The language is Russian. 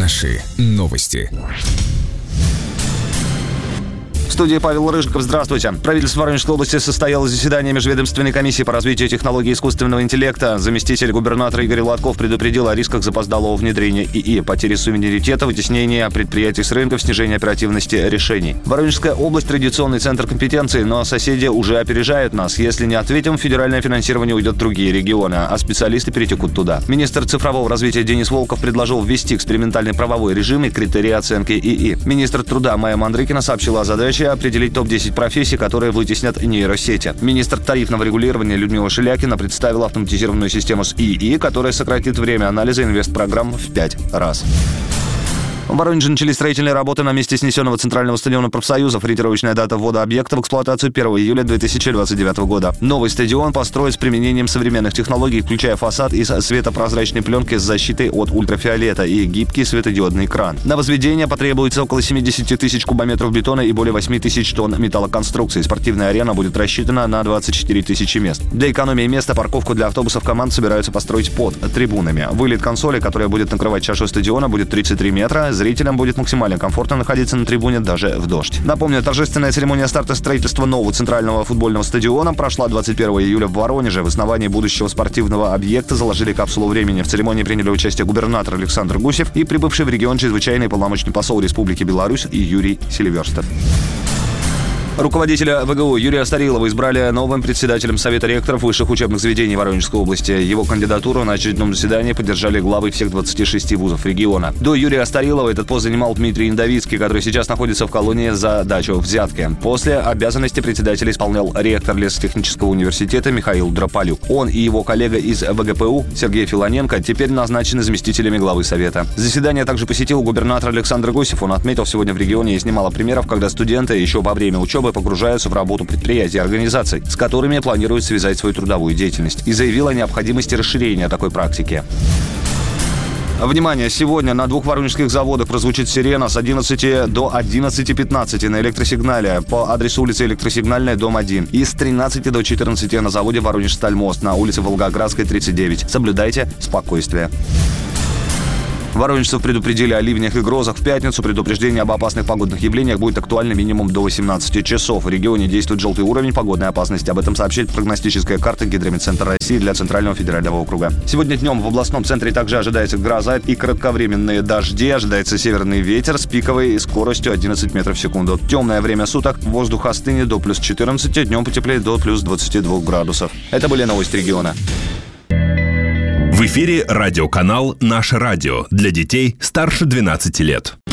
Наши новости. В студии Павел Рыжиков. Здравствуйте. В правительстве Воронежской области состоялось заседание Межведомственной комиссии по развитию технологий искусственного интеллекта. Заместитель губернатора Игорь Латков предупредил о рисках запоздалого внедрения ИИ, потери суверенитета, вытеснения предприятий с рынков, снижения оперативности решений. Воронежская область – традиционный центр компетенции, но соседи уже опережают нас. Если не ответим, федеральное финансирование уйдет в другие регионы, а специалисты перетекут туда. Министр цифрового развития Денис Волков предложил ввести экспериментальный правовой режим и критерии оценки ИИ. Министр труда Майя Мандрыкина сообщила о задаче определить топ-10 профессий, которые вытеснят нейросети. Министр тарифного регулирования Людмила Шелякина представила автоматизированную систему с ИИ, которая сократит время анализа инвестпрограмм в 5 раз. В Воронеже начались строительные работы на месте снесенного центрального стадиона профсоюзов. Ориентировочная дата ввода объекта в эксплуатацию 1 июля 2029 года. Новый стадион построят с применением современных технологий, включая фасад из светопрозрачной пленки с защитой от ультрафиолета и гибкий светодиодный экран. На возведение потребуется около 70 тысяч кубометров бетона и более 8 тысяч тонн металлоконструкций. Спортивная арена будет рассчитана на 24 тысячи мест. Для экономии места парковку для автобусов команд собираются построить под трибунами. Вылет консоли, которая будет накрывать чашу стадиона, будет 33 метра. Зрителям будет максимально комфортно находиться на трибуне даже в дождь. Напомню, торжественная церемония старта строительства нового центрального футбольного стадиона прошла 21 июля в Воронеже. В основании будущего спортивного объекта заложили капсулу времени. В церемонии приняли участие губернатор Александр Гусев и прибывший в регион чрезвычайный полномочный посол Республики Беларусь Юрий Селиверстов. Руководителя ВГУ Юрия Старилова избрали новым председателем Совета ректоров высших учебных заведений Воронежской области. Его кандидатуру на очередном заседании поддержали главы всех 26 вузов региона. До Юрия Старилова этот пост занимал Дмитрий Индовицкий, который сейчас находится в колонии за дачу взятки. После обязанности председателя исполнял ректор Лесотехнического университета Михаил Дрополюк. Он и его коллега из ВГПУ Сергей Филоненко теперь назначены заместителями главы Совета. Заседание также посетил губернатор Александр Гусев. Он отметил, сегодня в регионе есть немало примеров, когда студенты еще во время учебы погружаются в работу предприятий и организаций, с которыми планируют связать свою трудовую деятельность, и заявил о необходимости расширения такой практики. Внимание! Сегодня на 2 воронежских заводах прозвучит сирена с 11 до 11:15 на электросигнале по адресу улица Электросигнальная, дом 1, и с 13 до 14 на заводе Воронеж-Стальмост на улице Волгоградской, 39. Соблюдайте спокойствие. Воронежцев предупредили о ливнях и грозах в пятницу. Предупреждение об опасных погодных явлениях будет актуально минимум до 18 часов. В регионе действует желтый уровень погодной опасности. Об этом сообщает прогностическая карта Гидромедцентра России для Центрального федерального округа. Сегодня днем в областном центре также ожидается гроза и кратковременные дожди. Ожидается северный ветер с пиковой скоростью 11 метров в секунду. Темное время суток. Воздух остынет до плюс 14, днем потеплеет до плюс 22 градусов. Это были новости региона. В эфире радиоканал «Наше радио» для детей старше 12 лет.